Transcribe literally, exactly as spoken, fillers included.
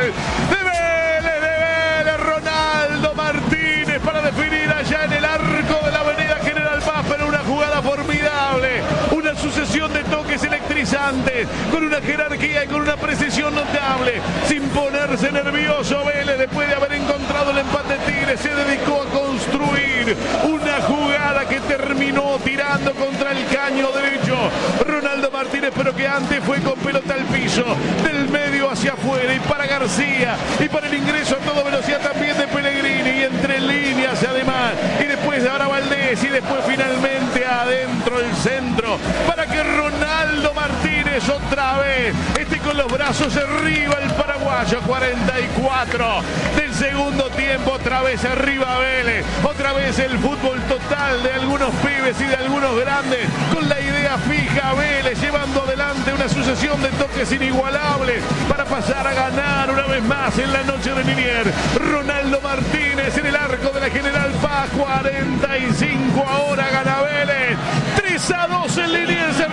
gol de Vélez, de Vélez, Ronaldo Martínez para definir allá en el arco de la avenida General Paz, pero una jugada formidable, una sucesión de toques electrizantes, con una jerarquía y con una precisión notable, sin ponerse nervioso. Vélez, después de haber encontrado el empate Tigre, se dedicó a construir una jugada que terminó tirando contra el caño derecho Ronaldo Martínez, pero que antes fue con pelota al piso, del medio hacia afuera, y para García, y para el ingreso a toda velocidad también de Pellegrini, y entre líneas además, y después de ahora Valdés, y después finalmente adentro el centro, para que Ronaldo Martínez otra vez esté con los brazos arriba el paraguayo. Cuarenta y cuatro del segundo tiempo, otra vez arriba Vélez, otra vez el fútbol total de algunos pibes y de algunos grandes, con la idea fija. Vélez llevando adelante una sucesión de toques inigualables para pasar a ganar una vez más en la noche de Liniers. Ronaldo Martínez en el arco de la General Paz. Cuarenta y cinco ahora gana Vélez, tres a dos en Liniers.